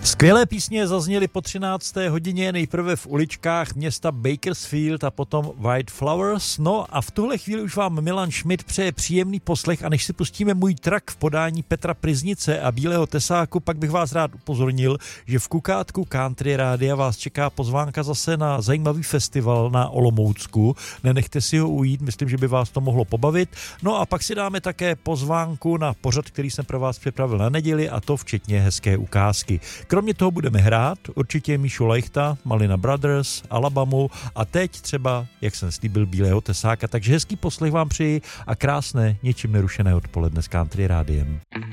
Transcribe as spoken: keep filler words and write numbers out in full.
Skvělé písně zazněly po třinácté hodině, nejprve v uličkách města Bakersfield a potom White Flowers. No a v tuhle chvíli už vám Milan Schmidt přeje příjemný poslech a než si pustíme můj track v podání Petra Priznice a Bílého tesáku, pak bych vás rád upozornil, že v Kukátku Country Rádia vás čeká pozvánka zase na zajímavý festival na Olomoucku. Nenechte si ho ujít, myslím, že by vás to mohlo pobavit. No a pak si dáme také pozvánku na pořad, který jsem pro vás připravil na neděli, a to včetně hezké ukázky. Kromě toho budeme hrát určitě Míšu Lejchta, Malina Brothers, Alabamu a teď třeba, jak jsem slíbil, Bílého tesáka. Takže hezký poslech vám přeji a krásné, ničím nerušené odpoledne s Country Rádiem.